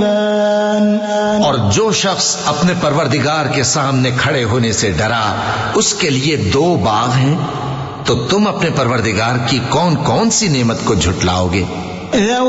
और जो शख्स अपने परवरदिगार के सामने खड़े होने से डरा, उसके लिए 2 बाग हैं, तो तुम अपने परवरदिगार की कौन कौन सी नेमत को झुटलाओगे?